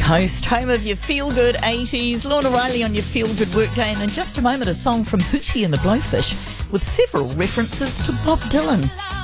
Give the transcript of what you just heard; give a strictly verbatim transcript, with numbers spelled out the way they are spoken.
Coast, home of your feel-good eighties. Lorna Riley on your feel-good workday. And in just a moment, a song from Hootie and the Blowfish with several references to Bob Dylan.